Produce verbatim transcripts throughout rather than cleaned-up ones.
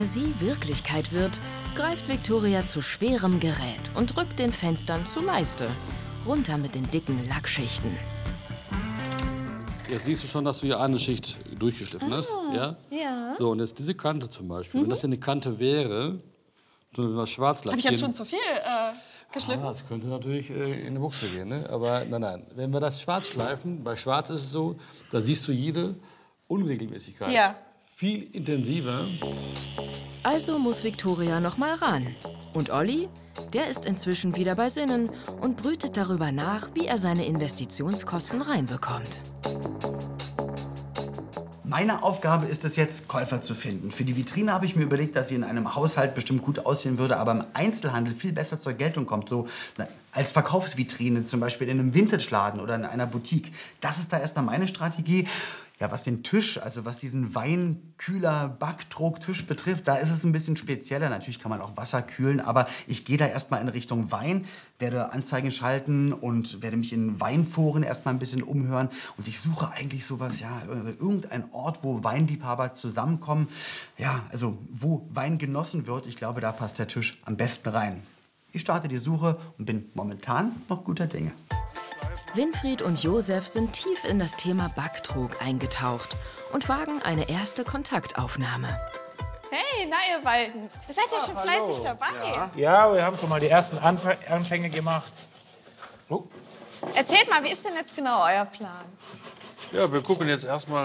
sie Wirklichkeit wird, greift Viktoria zu schwerem Gerät und rückt den Fenstern zu Leiste. Runter mit den dicken Lackschichten. Jetzt siehst du schon, dass du hier eine Schicht durchgeschliffen hast. Ah, Ja? ja. So, und jetzt diese Kante zum Beispiel. Mhm. Wenn das hier eine Kante wäre, so was schwarz lackieren. Habe ich jetzt schon zu viel äh, geschliffen? Ah, das könnte natürlich äh, in eine Buchse gehen. Ne? Aber nein, nein. Wenn wir das schwarz schleifen, bei schwarz ist es so, da siehst du jede Unregelmäßigkeit. Ja. Viel intensiver. Also muss Viktoria noch mal ran. Und Olli, der ist inzwischen wieder bei Sinnen und brütet darüber nach, wie er seine Investitionskosten reinbekommt. Meine Aufgabe ist es jetzt, Käufer zu finden. Für die Vitrine habe ich mir überlegt, dass sie in einem Haushalt bestimmt gut aussehen würde, aber im Einzelhandel viel besser zur Geltung kommt. So als Verkaufsvitrine, zum Beispiel in einem Vintage-Laden oder in einer Boutique. Das ist da erstmal meine Strategie. Ja, was den Tisch, also was diesen Weinkühler, Backtrog-Tisch betrifft, da ist es ein bisschen spezieller. Natürlich kann man auch Wasser kühlen, aber ich gehe da erstmal in Richtung Wein, werde Anzeigen schalten und werde mich in Weinforen erstmal ein bisschen umhören. Und ich suche eigentlich sowas, ja, irgendein Ort, wo Weinliebhaber zusammenkommen. Ja, also wo Wein genossen wird. Ich glaube, da passt der Tisch am besten rein. Ich starte die Suche und bin momentan noch guter Dinge. Winfried und Josef sind tief in das Thema Backtrog eingetaucht und wagen eine erste Kontaktaufnahme. Hey, na ihr beiden, ihr seid ja schon hallo. fleißig dabei. Ja. ja, wir haben schon mal die ersten Anf Anfänge gemacht. Oh. Erzählt mal, wie ist denn jetzt genau euer Plan? Ja, wir gucken jetzt erstmal,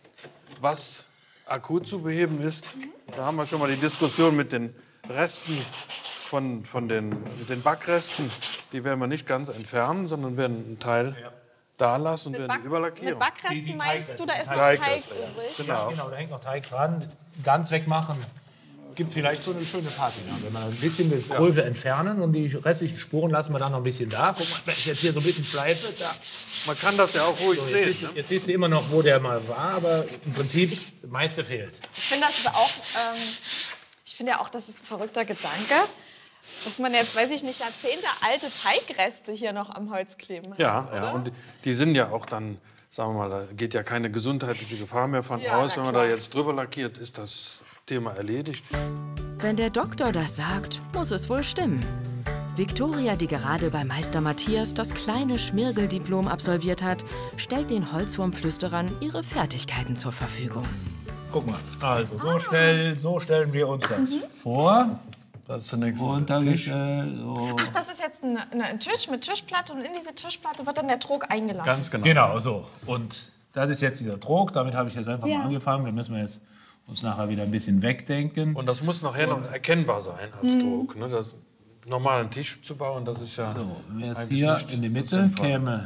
was akut zu beheben ist. Mhm. Da haben wir schon mal die Diskussion mit den Resten von, von den, mit den Backresten. Die werden wir nicht ganz entfernen, sondern werden einen Teil ja. da lassen und mit werden Back überlackieren. Mit Backresten die, die meinst du, da ist noch Teig Teig übrig? Genau. Ja, genau, da hängt noch Teig dran. Ganz wegmachen gibt vielleicht so eine schöne Patina. Wenn wir ein bisschen die Größe ja. entfernen und die restlichen Spuren lassen wir dann noch ein bisschen da. Guck mal, wenn ich jetzt hier so ein bisschen Schleife, da. Man kann das ja auch ruhig so, sehen. Jetzt siehst, ne? jetzt siehst du immer noch, wo der mal war, aber im Prinzip das meiste fehlt. Ich finde das auch, ähm, ich finde ja auch, das ist ein verrückter Gedanke, dass man jetzt, weiß ich nicht, Jahrzehnte alte Teigreste hier noch am Holz kleben hat. Ja, oder? ja, und die, die sind ja auch dann, sagen wir mal, da geht ja keine gesundheitliche Gefahr mehr von ja, aus. Wenn man da jetzt drüber lackiert, ist das Thema erledigt. Wenn der Doktor das sagt, muss es wohl stimmen. Viktoria, die gerade bei Meister Matthias das kleine Schmirgeldiplom absolviert hat, stellt den Holzwurmflüsterern ihre Fertigkeiten zur Verfügung. Guck mal, also so, stell, so stellen wir uns das mhm. vor. Das ist zunächst und dann Tisch. Äh, so. Ach, das ist jetzt ein, ein Tisch mit Tischplatte und in diese Tischplatte wird dann der Trog eingelassen. Ganz genau. Genau, so. Und das ist jetzt dieser Trog, damit habe ich jetzt einfach ja. mal angefangen. Da müssen wir jetzt uns nachher wieder ein bisschen wegdenken. Und das muss nachher noch erkennbar sein als mhm. Trog. Ne? Das, normal einen Tisch zu bauen, das ist ja so, jetzt hier in die Mitte käme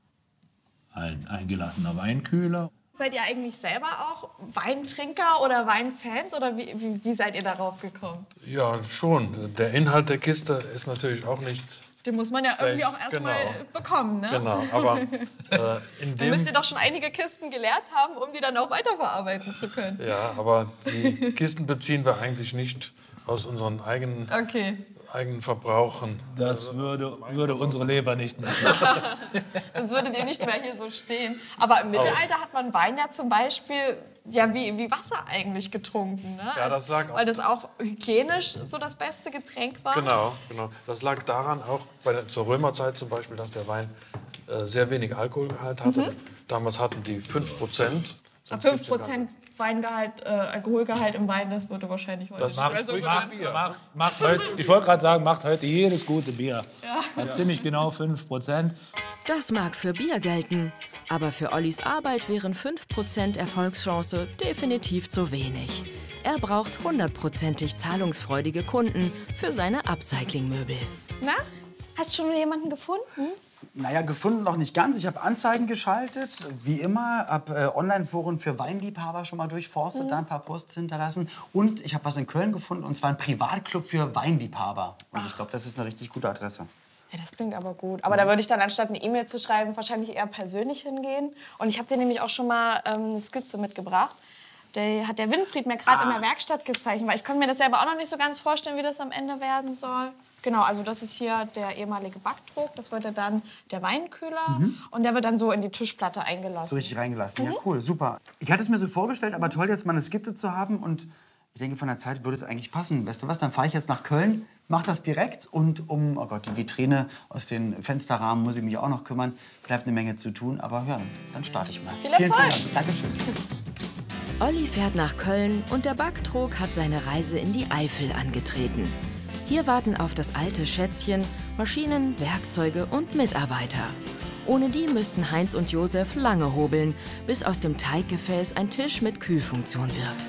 ein eingelassener Weinkühler. Seid ihr eigentlich selber auch Weintrinker oder Weinfans oder wie, wie, wie seid ihr darauf gekommen? Ja, schon. Der Inhalt der Kiste ist natürlich auch nicht... Den muss man ja irgendwie auch erstmal genau. bekommen, ne? Genau, aber äh, in dem... Dann müsst ihr doch schon einige Kisten geleert haben, um die dann auch weiterverarbeiten zu können. Ja, aber die Kisten beziehen wir eigentlich nicht aus unseren eigenen... Okay. eigenen Verbrauchen. Das würde, würde unsere Leber nicht mehr. Sonst würdet ihr nicht mehr hier so stehen. Aber im Mittelalter hat man Wein ja zum Beispiel ja, wie, wie Wasser eigentlich getrunken. Ne? Ja, das lag auch. Weil das auch hygienisch so das beste Getränk war. Genau, genau. Das lag daran auch bei der, zur Römerzeit zum Beispiel, dass der Wein äh, sehr wenig Alkoholgehalt hatte. Mhm. Damals hatten die fünf Prozent. fünf Prozent Weingehalt, äh, Alkoholgehalt im Wein, das würde wahrscheinlich heute das nicht macht, mehr so macht, macht, macht heute, ich wollte gerade sagen, macht heute jedes gute Bier. Ja. Hat ziemlich genau fünf Prozent. Das mag für Bier gelten, aber für Ollis Arbeit wären fünf Prozent Erfolgschance definitiv zu wenig. Er braucht hundertprozentig zahlungsfreudige Kunden für seine Upcycling-Möbel. Na, hast du schon jemanden gefunden? Naja, gefunden noch nicht ganz. Ich habe Anzeigen geschaltet, wie immer. Habe äh, Online-Foren für Weinliebhaber schon mal durchforstet, mhm. da ein paar Posts hinterlassen. Und ich habe was in Köln gefunden, und zwar ein Privatclub für Weinliebhaber. Und ich glaube, das ist eine richtig gute Adresse. Ja, das klingt aber gut. Aber da würde ich dann, anstatt eine E-Mail zu schreiben, wahrscheinlich eher persönlich hingehen. Und ich habe dir nämlich auch schon mal ähm, eine Skizze mitgebracht. Der hat der Winfried mir gerade ah. in der Werkstatt gezeichnet. Weil ich konnte mir das selber auch noch nicht so ganz vorstellen, wie das am Ende werden soll. Genau, also das ist hier der ehemalige Backtrog. Das wird dann der Weinkühler. Mhm. Und der wird dann so in die Tischplatte eingelassen. So richtig reingelassen. Mhm. Ja, cool, super. Ich hatte es mir so vorgestellt, aber toll, jetzt mal eine Skizze zu haben. Und Ich denke, von der Zeit würde es eigentlich passen. Weißt du was, dann fahre ich jetzt nach Köln, mache das direkt und um, oh Gott, die Vitrine aus den Fensterrahmen muss ich mich auch noch kümmern. Bleibt eine Menge zu tun, aber ja, dann starte ich mal. Viel Erfolg. Vielen, vielen Dank. Dankeschön. Olli fährt nach Köln und der Backtrog hat seine Reise in die Eifel angetreten. Hier warten auf das alte Schätzchen Maschinen, Werkzeuge und Mitarbeiter. Ohne die müssten Heinz und Josef lange hobeln, bis aus dem Teiggefäß ein Tisch mit Kühlfunktion wird.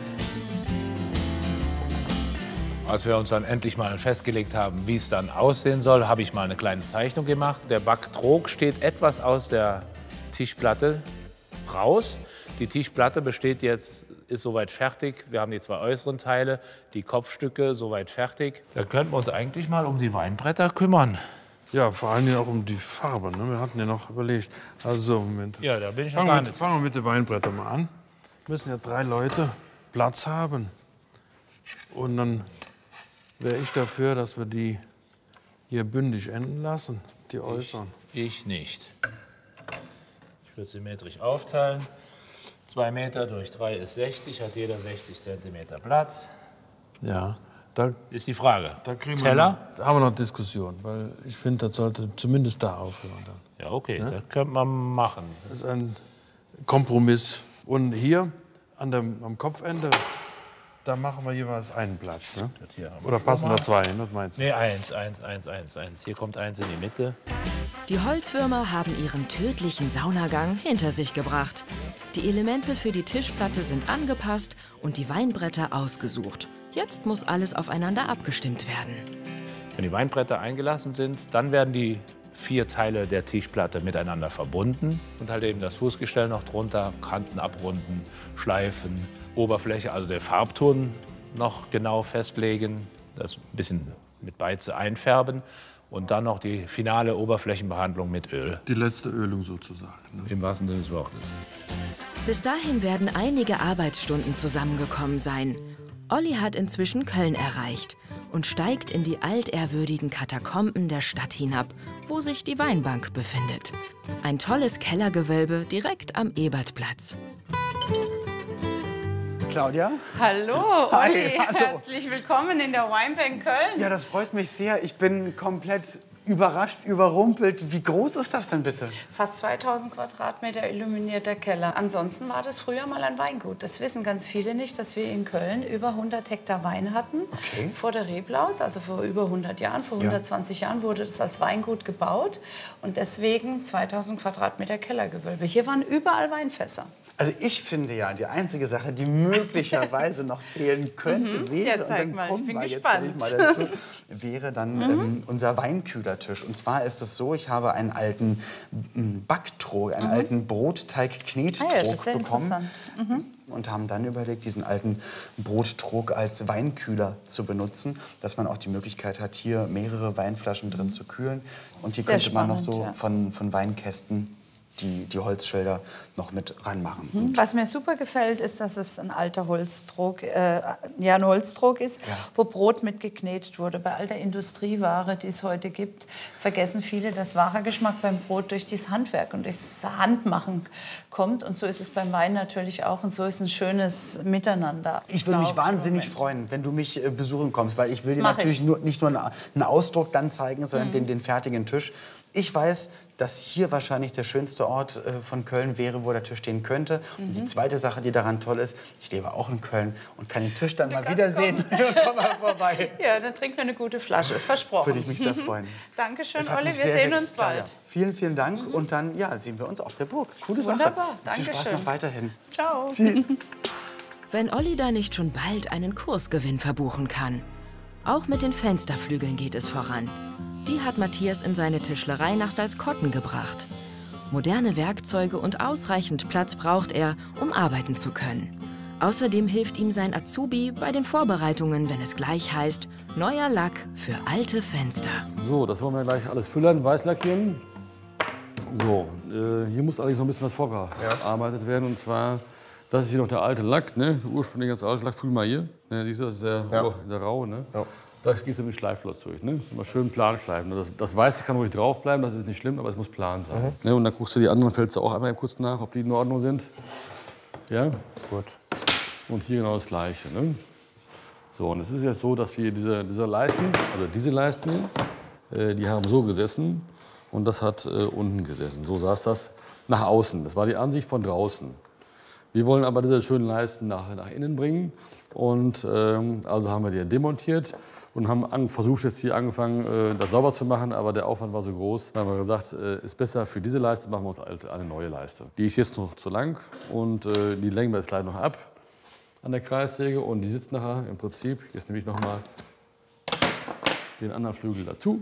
Als wir uns dann endlich mal festgelegt haben, wie es dann aussehen soll, habe ich mal eine kleine Zeichnung gemacht. Der Backtrog steht etwas aus der Tischplatte raus. Die Tischplatte besteht jetzt, ist soweit fertig. Wir haben die zwei äußeren Teile, die Kopfstücke soweit fertig. Da könnten wir uns eigentlich mal um die Weinbretter kümmern. Ja, vor allen Dingen auch um die Farbe. Ne? Wir hatten ja noch überlegt. Also, Moment. Ja, da bin ich noch Fangen gar wir, nicht. mit, fangen wir mit den Weinbrettern mal an. Müssen ja drei Leute Platz haben. Und dann wäre ich dafür, dass wir die hier bündig enden lassen, die äußeren. Ich, ich nicht. Ich würde sie metrisch aufteilen. Zwei Meter durch drei ist sechzig, hat jeder sechzig Zentimeter Platz. Ja, da, Ist die Frage. da, kriegen wir Teller? noch, da haben wir noch Diskussion, weil ich finde, das sollte zumindest da aufhören. Dann. Ja, okay, das könnte man machen. Das ist ein Kompromiss. Und hier an dem, am Kopfende, da machen wir jeweils einen Platz. Ne? Das hier haben wir Oder schon passen mal. da zwei? Was meinst du? Nee, eins, eins, eins, eins, eins. Hier kommt eins in die Mitte. Die Holzwürmer haben ihren tödlichen Saunagang hinter sich gebracht. Die Elemente für die Tischplatte sind angepasst und die Weinbretter ausgesucht. Jetzt muss alles aufeinander abgestimmt werden. Wenn die Weinbretter eingelassen sind, dann werden die vier Teile der Tischplatte miteinander verbunden und halt eben das Fußgestell noch drunter, Kanten abrunden, schleifen, Oberfläche, also der Farbton noch genau festlegen, das ein bisschen mit Beize einfärben und dann noch die finale Oberflächenbehandlung mit Öl, Die letzte Ölung sozusagen. Ne? im wahrsten Sinne des Wortes. Bis dahin werden einige Arbeitsstunden zusammengekommen sein. Olli hat inzwischen Köln erreicht und steigt in die altehrwürdigen Katakomben der Stadt hinab, wo sich die Weinbank befindet. Ein tolles Kellergewölbe direkt am Ebertplatz. Claudia? Hallo, Hi, Olli. hallo. Herzlich willkommen in der Weinbank Köln. Ja, das freut mich sehr. Ich bin komplett überrascht, überrumpelt. Wie groß ist das denn bitte? Fast zweitausend Quadratmeter illuminierter Keller. Ansonsten war das früher mal ein Weingut. Das wissen ganz viele nicht, dass wir in Köln über hundert Hektar Wein hatten. Okay. Vor der Reblaus, also vor über hundert Jahren, vor hundertzwanzig Jahren wurde das als Weingut gebaut. Und deswegen zweitausend Quadratmeter Kellergewölbe. Hier waren überall Weinfässer. Also ich finde ja, die einzige Sache, die möglicherweise noch fehlen könnte, Mhm. wäre, Ja, zeig und dann mal, ich kommen bin wir gespannt. jetzt endlich mal dazu, wäre dann ähm, unser Weinkühlertisch. Und zwar ist es so, ich habe einen alten m, Backtrog, einen alten Brotteig-Knettrog Ah ja, das ist ja bekommen. interessant. Und haben dann überlegt, diesen alten Brottrog als Weinkühler zu benutzen, dass man auch die Möglichkeit hat, hier mehrere Weinflaschen drin zu kühlen. Und hier Sehr könnte man noch spannend, so ja. von, von Weinkästen die, die Holzschilder noch mit ranmachen. Und Was mir super gefällt, ist, dass es ein alter Holztrog, äh, ja, ein Holztrog ist, Ja. wo Brot mit geknetet wurde. Bei all der Industrieware, die es heute gibt, vergessen viele, dass wahrer Geschmack beim Brot durch dieses Handwerk und durchs Handmachen kommt. Und so ist es beim Wein natürlich auch. Und so ist ein schönes Miteinander. ich würde mich glaube, im wahnsinnig Moment. freuen, wenn du mich äh, besuchen kommst, weil ich will Das dir mach natürlich ich. nur, nicht nur einen, einen Ausdruck dann zeigen, sondern Mhm. den, den fertigen Tisch. Ich weiß, dass hier wahrscheinlich der schönste Ort äh, von Köln wäre, wo der Tisch stehen könnte. Und die zweite Sache, die daran toll ist, ich lebe auch in Köln und kann den Tisch dann mal kannst wiedersehen. Komm mal vorbei. Ja, dann trinken wir eine gute Flasche. Versprochen. Würde ich mich sehr freuen. Dankeschön, Es hat Olli. mich Wir sehr, sehen sehr- uns Claudia, bald. Vielen, vielen Dank. Und dann ja, sehen wir uns auf der Burg. Coole Sache. Wunderbar. Viel Spaß Dankeschön. noch weiterhin. Ciao. Wenn Olli da nicht schon bald einen Kursgewinn verbuchen kann. Auch mit den Fensterflügeln geht es voran. Die hat Matthias in seine Tischlerei nach Salzkotten gebracht. Moderne Werkzeuge und ausreichend Platz braucht er, um arbeiten zu können. Außerdem hilft ihm sein Azubi bei den Vorbereitungen, wenn es gleich heißt, neuer Lack für alte Fenster. So, das wollen wir gleich alles füllern, weiß lackieren. So, äh, hier muss allerdings noch ein bisschen was vorgearbeitet werden. Und zwar, das ist hier noch der alte Lack, ne? Der ursprünglich ganz alte Lack. Fühl mal hier. Ne? Siehst du, das ist der, Ja. der raue. Ne? Ja. Da geht es mit Schleiflotz durch. Ne? Das ist immer schön plan schleifen. Das, das Weiße kann ruhig draufbleiben, das ist nicht schlimm, aber es muss plan sein. Ne? Und dann guckst du die anderen Felsen auch einmal kurz nach, ob die in Ordnung sind. Ja? Gut. Und hier genau das Gleiche. Ne? So, und es ist jetzt so, dass wir diese, diese Leisten, also diese Leisten, äh, die haben so gesessen und das hat äh, unten gesessen. So saß das nach außen. Das war die Ansicht von draußen. Wir wollen aber diese schönen Leisten nach, nach innen bringen und ähm, also haben wir die demontiert und haben an, versucht jetzt hier angefangen, äh, das sauber zu machen, aber der Aufwand war so groß. Dann haben wir gesagt, äh, ist besser für diese Leiste, machen wir uns eine, eine neue Leiste. Die ist jetzt noch zu lang und äh, die lenken wir jetzt gleich noch ab an der Kreissäge und die sitzt nachher im Prinzip, jetzt nehme ich noch mal den anderen Flügel dazu.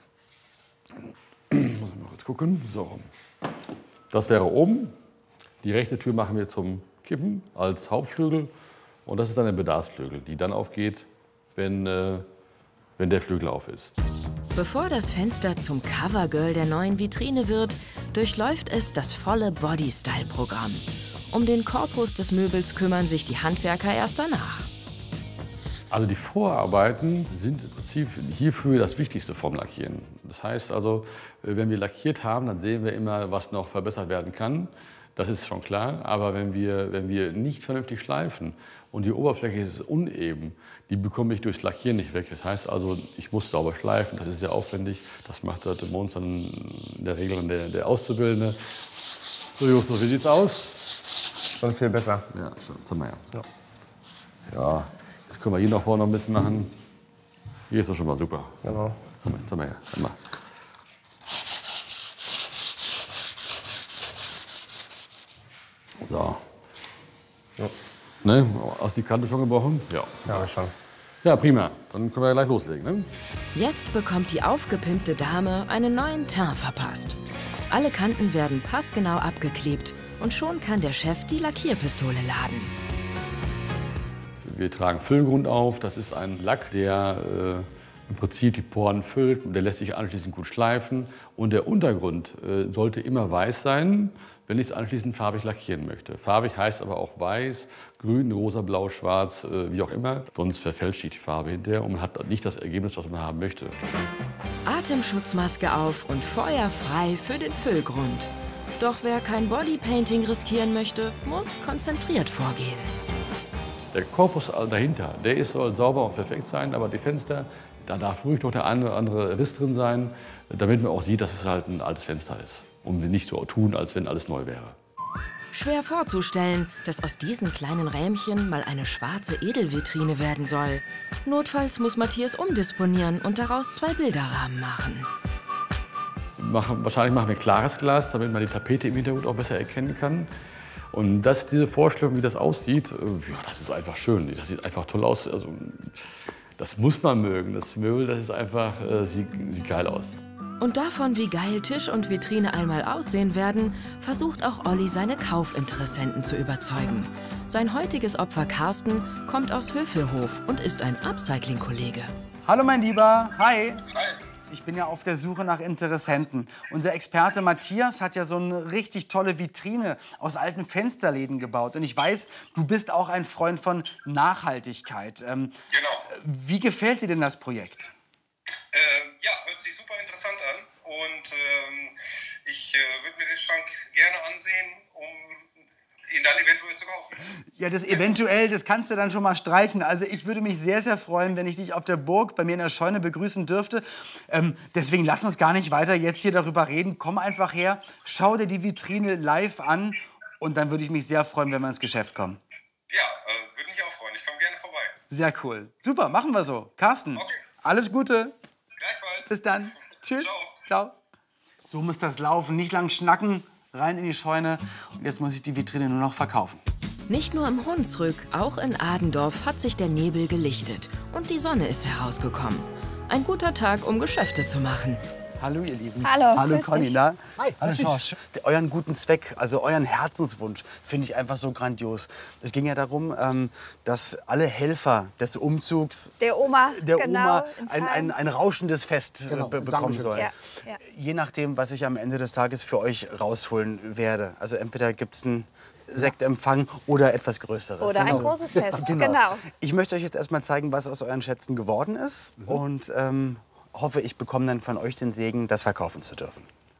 Muss ich mal kurz gucken. So. Das wäre oben. Die rechte Tür machen wir zum Kippen als Hauptflügel und das ist dann der Bedarfsflügel, die dann aufgeht, wenn, äh, wenn der Flügel auf ist. Bevor das Fenster zum Covergirl der neuen Vitrine wird, durchläuft es das volle Body-Style-Programm. Um den Korpus des Möbels kümmern sich die Handwerker erst danach. Also die Vorarbeiten sind im Prinzip hierfür das Wichtigste vom Lackieren. Das heißt also, wenn wir lackiert haben, dann sehen wir immer, was noch verbessert werden kann. Das ist schon klar, aber wenn wir, wenn wir nicht vernünftig schleifen und die Oberfläche ist uneben, die bekomme ich durchs Lackieren nicht weg. Das heißt also, ich muss sauber schleifen, das ist sehr aufwendig. Das macht bei uns dann in der Regel der, der Auszubildende. So Justus, wie sieht's aus? Schon viel besser. Ja, schon. Jetzt haben wir ja. Ja. Ja, jetzt können wir hier noch vorne noch ein bisschen machen. Hier ist das schon mal super. Genau. Komm, jetzt haben wir ja. Komm mal. So. Ja. Ne? Hast die Kante schon gebrochen? Ja. Ja, schon. Ja, prima. Dann können wir ja gleich loslegen. Ne? Jetzt bekommt die aufgepimpte Dame einen neuen Teint verpasst. Alle Kanten werden passgenau abgeklebt und schon kann der Chef die Lackierpistole laden. Wir tragen Füllgrund auf. Das ist ein Lack, der äh, im Prinzip die Poren füllt. Der lässt sich anschließend gut schleifen. Und der Untergrund äh, sollte immer weiß sein, wenn ich es anschließend farbig lackieren möchte. Farbig heißt aber auch weiß, grün, rosa, blau, schwarz, äh, wie auch immer. Sonst verfälscht sich die Farbe hinterher und man hat nicht das Ergebnis, was man haben möchte. Atemschutzmaske auf und Feuer frei für den Füllgrund. Doch wer kein Bodypainting riskieren möchte, muss konzentriert vorgehen. Der Korpus dahinter, der ist, soll sauber und perfekt sein, aber die Fenster, da darf ruhig noch der eine oder andere Riss drin sein, damit man auch sieht, dass es halt ein altes Fenster ist. Und wir nicht so tun, als wenn alles neu wäre. Schwer vorzustellen, dass aus diesen kleinen Rähmchen mal eine schwarze Edelvitrine werden soll. Notfalls muss Matthias umdisponieren und daraus zwei Bilderrahmen machen. Machen, wahrscheinlich machen wir klares Glas, damit man die Tapete im Hintergrund auch besser erkennen kann. Und das, diese Vorstellung, wie das aussieht, ja, das ist einfach schön. Das sieht einfach toll aus. Also, das muss man mögen. Das Möbel, das ist einfach, äh, sieht, sieht geil aus. Und davon, wie geil Tisch und Vitrine einmal aussehen werden, versucht auch Olli seine Kaufinteressenten zu überzeugen. Sein heutiges Opfer Carsten kommt aus Hövelhof und ist ein Upcycling-Kollege. Hallo mein Lieber, hi. Ich bin ja auf der Suche nach Interessenten. Unser Experte Matthias hat ja so eine richtig tolle Vitrine aus alten Fensterläden gebaut. Und ich weiß, du bist auch ein Freund von Nachhaltigkeit. Ähm, genau. Wie gefällt dir denn das Projekt? Äh, ja, hört sich super interessant an. Und ähm, ich äh, würde mir den Schrank gerne ansehen, um ihn dann eventuell zu kaufen. Ja, das eventuell, das kannst du dann schon mal streichen. Also ich würde mich sehr, sehr freuen, wenn ich dich auf der Burg bei mir in der Scheune begrüßen dürfte. Ähm, deswegen lass uns gar nicht weiter jetzt hier darüber reden. Komm einfach her, schau dir die Vitrine live an und dann würde ich mich sehr freuen, wenn wir ins Geschäft kommen. Ja, äh, würde mich auch freuen. Ich komme gerne vorbei. Sehr cool. Super, machen wir so. Carsten, okay. Alles Gute. Gleichfalls. Bis dann. Tschüss. Ciao. Ciao. So muss das laufen. Nicht lang schnacken. Rein in die Scheune. Und jetzt muss ich die Vitrine nur noch verkaufen. Nicht nur im Hunsrück, auch in Adendorf hat sich der Nebel gelichtet und die Sonne ist herausgekommen. Ein guter Tag, um Geschäfte zu machen. Hallo, ihr Lieben. Hallo, Hallo, grüß Conny. dich. Na? Hi, Hallo, grüß dich. Schorsch. Euren guten Zweck, also euren Herzenswunsch, finde ich einfach so grandios. Es ging ja darum, ähm, dass alle Helfer des Umzugs Der Oma, der genau, Oma ins ein, ein, Heim. ein rauschendes Fest Genau, äh, be im bekommen Dankeschön. sollen. Ja, ja. Je nachdem, was ich am Ende des Tages für euch rausholen werde. Also entweder gibt es einen Sektempfang oder etwas Größeres. Oder ein Also, großes Fest, genau. genau. Ich möchte euch jetzt erstmal zeigen, was aus euren Schätzen geworden ist. Und ähm, hoffe, ich bekomme dann von euch den Segen, das verkaufen zu dürfen.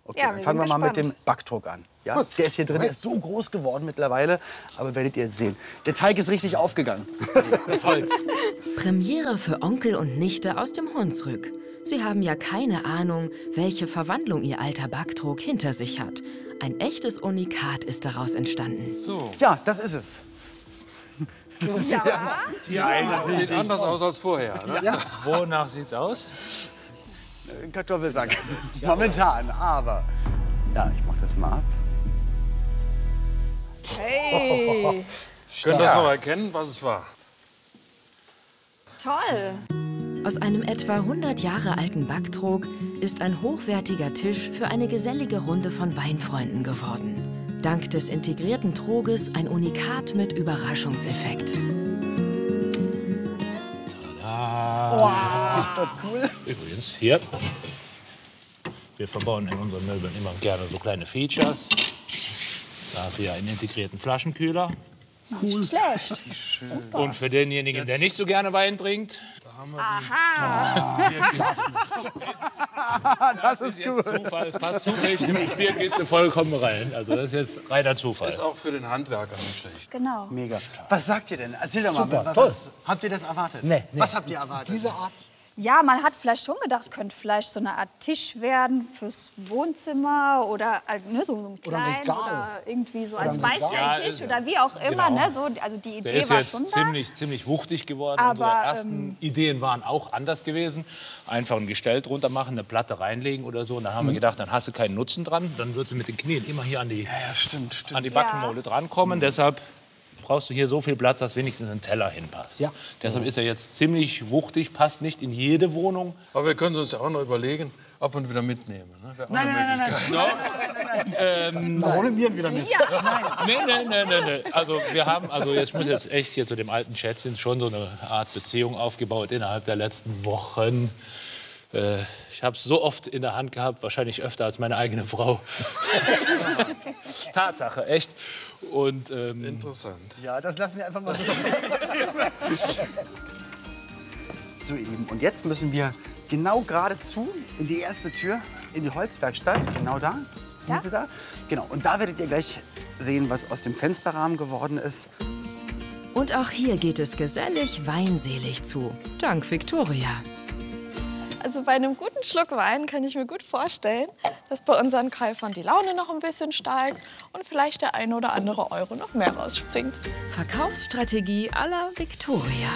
Okay, Ja, dann wir fangen wir sind mal mit dem gespannt. Backdruck an. Ja? Der ist hier drin, der ist so groß geworden mittlerweile, aber werdet ihr jetzt sehen. Der Teig ist richtig aufgegangen. Das Holz. Premiere für Onkel und Nichte aus dem Hunsrück. Sie haben ja keine Ahnung, welche Verwandlung ihr alter Backtrog hinter sich hat. Ein echtes Unikat ist daraus entstanden. So. Ja, das ist es. Ja. Ja, sieht anders aus als vorher. Ne? Ja. Wonach sieht's aus? Kartoffelsack. Momentan, aber. Ja, ich mach das mal ab. Hey, Könnt ihr das noch erkennen, was es war? toll. Aus einem etwa hundert Jahre alten Backtrog ist ein hochwertiger Tisch für eine gesellige Runde von Weinfreunden geworden. Dank des integrierten Troges ein Unikat mit Überraschungseffekt. Ah. Ist das cool? Übrigens, hier. Wir verbauen in unseren Möbeln immer gerne so kleine Features. Da hast du ja einen integrierten Flaschenkühler. Nicht schlecht. Und für denjenigen, der nicht so gerne Wein trinkt, Aha. Das ist ist jetzt cool. Zufall, es passt zufällig in die Bierkiste vollkommen rein. Also das ist jetzt reiner Zufall. Ist auch für den Handwerker nicht schlecht. Genau. Mega. Was sagt ihr denn? Erzähl doch mal. Super, was, toll. was, habt ihr das erwartet? Nee, nee. Was habt ihr erwartet? Diese Art. Ja, man hat vielleicht schon gedacht, könnte vielleicht so eine Art Tisch werden fürs Wohnzimmer oder äh, ne, so einen Oder ein kleinen Regal. oder irgendwie so Oder als ein Regal. Beistelltisch Ja, oder wie auch immer. genau. Ne, so, also die Der Idee ist war jetzt schon da. ziemlich, ziemlich wuchtig geworden. Aber, Unsere ersten ähm, Ideen waren auch anders gewesen. Einfach ein Gestell drunter machen, eine Platte reinlegen oder so. Und dann haben wir gedacht, dann hast du keinen Nutzen dran. Dann wird sie mit den Knien immer hier an die, Ja, stimmt, stimmt. an die Backenmole drankommen. Deshalb brauchst du hier so viel Platz, dass wenigstens ein Teller hinpasst. Ja. Deshalb ist er jetzt ziemlich wuchtig, passt nicht in jede Wohnung. Aber wir können uns ja auch noch überlegen, ob wir ihn wieder mitnehmen. Ne? Wäre auch Nein, eine nein, nein, Möglichkeit. Da holen wir ihn wieder mit. Nee, nee, nee, nee, nee. Also wir haben, also jetzt muss jetzt echt hier zu dem alten Schätzchen schon so eine Art Beziehung aufgebaut innerhalb der letzten Wochen. Äh, ich habe es so oft in der Hand gehabt, wahrscheinlich öfter als meine eigene Frau. Tatsache, echt. Und ähm, Interessant. Ja, das lassen wir einfach mal so stehen. So, ihr Lieben, und jetzt müssen wir genau geradezu in die erste Tür, in die Holzwerkstatt. Genau da. Ja? Da. Genau, und da werdet ihr gleich sehen, was aus dem Fensterrahmen geworden ist. Und auch hier geht es gesellig, weinselig zu. Dank Victoria. Also bei einem guten Schluck Wein kann ich mir gut vorstellen, dass bei unseren Käufern die Laune noch ein bisschen steigt und vielleicht der ein oder andere Euro noch mehr rausspringt. Verkaufsstrategie à la Victoria.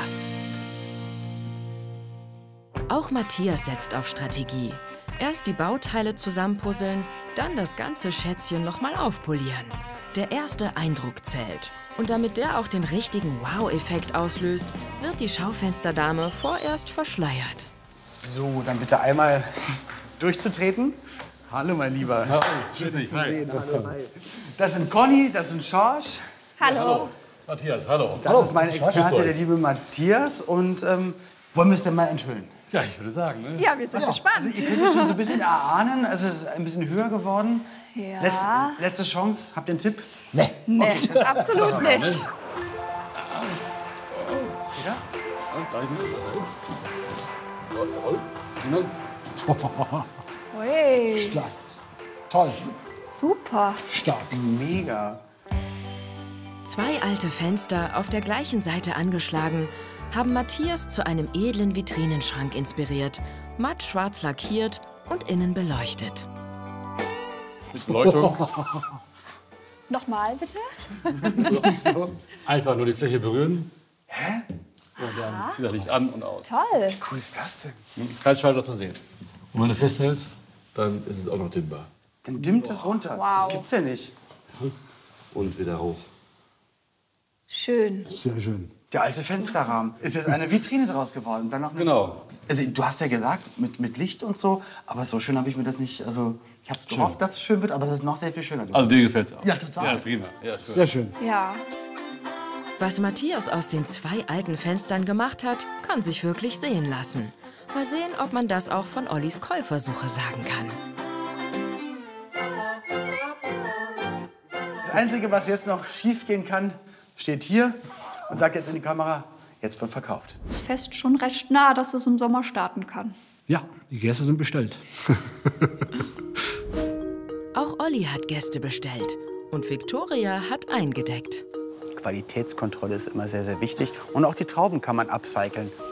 Auch Matthias setzt auf Strategie. Erst die Bauteile zusammenpuzzeln, dann das ganze Schätzchen noch mal aufpolieren. Der erste Eindruck zählt. Und damit der auch den richtigen Wow-Effekt auslöst, wird die Schaufensterdame vorerst verschleiert. So, dann bitte einmal durchzutreten. Hallo, mein Lieber. Schön, dich zu sehen. Hallo, hi. Das sind Conny, das sind Schorsch. Hallo. Matthias, hallo. Das ist mein Grüß Experte, euch. der liebe Matthias. Und ähm, wollen wir es denn mal enthüllen? Ja, ich würde sagen, ne? Ja, wir sind gespannt. Also ihr könnt es schon so ein bisschen erahnen. Es ist ein bisschen höher geworden. Ja. Letzte, letzte Chance. Habt ihr einen Tipp? Nee. Nee, absolut nicht. Geht das? Darf ich mit? Jawohl. Genau. Ui, Stark. Toll. super. Stark. Mega. Zwei alte Fenster, auf der gleichen Seite angeschlagen, haben Matthias zu einem edlen Vitrinenschrank inspiriert, matt schwarz lackiert und innen beleuchtet. Mit Beleuchtung. Nochmal bitte. Einfach nur die Fläche berühren. Hä? Und dann geht das Licht an und aus. Toll. Wie cool ist das denn? Ist kein Schalter zu sehen. Und wenn du es festhältst, dann ist es auch noch dimmbar. Dann dimmt es runter. Wow. Das gibt's ja nicht. Und wieder hoch. Schön. Sehr schön. Der alte Fensterrahmen. Ist jetzt eine Vitrine draus geworden. Dann noch eine, Genau. also, du hast ja gesagt, mit, mit Licht und so, aber so schön habe ich mir das nicht. Also, ich habe es gehofft, dass es schön wird, aber es ist noch sehr viel schöner geworden. Also dir gefällt es auch. Ja, total. Ja, prima. Ja, schön. Sehr schön. Ja. Was Matthias aus den zwei alten Fenstern gemacht hat, kann sich wirklich sehen lassen. Mal sehen, ob man das auch von Ollis Käufersuche sagen kann. Das Einzige, was jetzt noch schief gehen kann, steht hier und sagt jetzt in die Kamera, jetzt wird verkauft. Ist fest schon recht nah, dass es im Sommer starten kann. Ja, die Gäste sind bestellt. Olli hat Gäste bestellt und Viktoria hat eingedeckt. Qualitätskontrolle ist immer sehr, sehr wichtig. Und auch die Trauben kann man upcyclen.